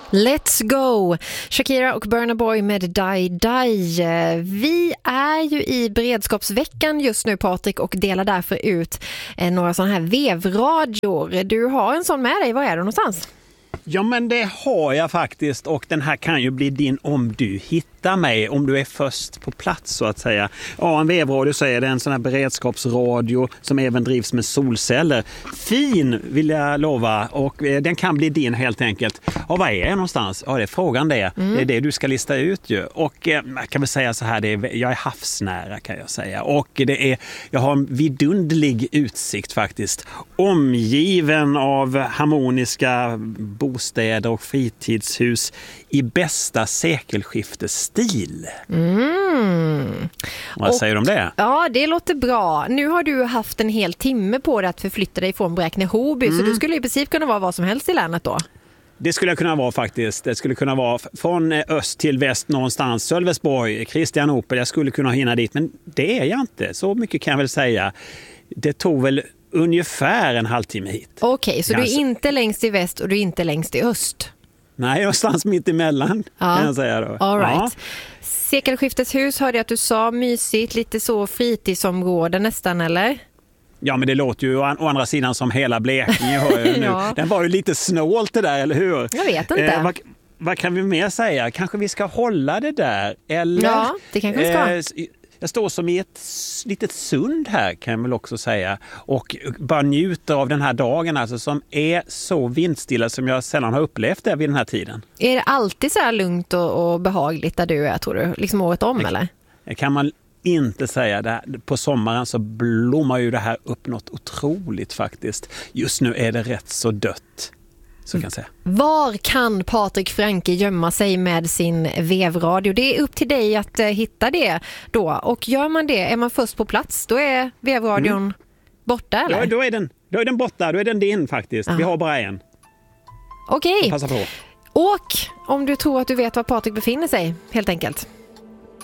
Let's go! Shakira och Burna Boy med Die Die. Vi är ju i beredskapsveckan just nu, Patrik, och delar därför ut några sådana här vevradior. Du har en sån med dig. Var är du någonstans? Ja, men det har jag faktiskt, och den här kan ju bli din om du hittar mig, om du är först på plats så att säga. Ja, en vevradio, så är det en sån här beredskapsradio som även drivs med solceller. Fin, vill jag lova, och den kan bli din helt enkelt. Ja, vad är jag någonstans? Ja, det är frågan det. Det är det du ska lista ut ju. Och jag kan väl säga så här, jag är havsnära kan jag säga. Och jag har en vidunderlig utsikt faktiskt. Omgiven av harmoniska bostäder och fritidshus i bästa sekelskiftesstil. Vad säger du om det? Ja, det låter bra. Nu har du haft en hel timme på dig att förflytta dig från Bräkne-Hoby, så du skulle i princip kunna vara vad som helst i länet då. Det skulle jag kunna vara faktiskt. Det skulle kunna vara från öst till väst någonstans. Sölvesborg, Kristianopel. Jag skulle kunna hinna dit, men det är jag inte. Så mycket kan jag väl säga. Det tog väl ungefär en halvtimme hit. Okej, så du är inte längst i väst och du är inte längst i öst? Nej, någonstans mitt emellan kan jag säga då. All right. Sekelskifteshus hörde jag att du sa, mysigt, lite så fritidsområde nästan, eller? Ja, men det låter ju å andra sidan som hela Blekinge hör jag nu. Ja. Den var ju lite snålt det där, eller hur? Jag vet inte. Vad kan vi mer säga? Kanske vi ska hålla det där? Eller? Ja, det kanske vi ska. Jag står som i ett litet sund här kan jag väl också säga, och bara njuter av den här dagen alltså, som är så vindstilla som jag sällan har upplevt det vid den här tiden. Är det alltid så här lugnt och behagligt där du är, tror du? Liksom året om, eller? Det kan man inte säga. Det. På sommaren så blommar ju det här upp något otroligt faktiskt. Just nu är det rätt så dött. Så kan jag säga. Var kan Patrik Franke gömma sig med sin vevradio? Det är upp till dig att hitta det då. Och gör man det, är man först på plats, då är vevradion borta, eller? Ja, då är den borta. Då är den din faktiskt. Vi har bara en. Okej. Passa på. Och om du tror att du vet var Patrik befinner sig, helt enkelt.